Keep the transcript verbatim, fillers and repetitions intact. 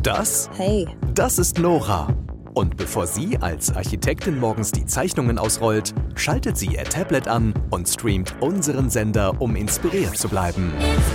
das? Hey. Das ist Nora. Und bevor sie als Architektin morgens die Zeichnungen ausrollt, schaltet sie ihr Tablet an und streamt unseren Sender, um inspiriert zu bleiben.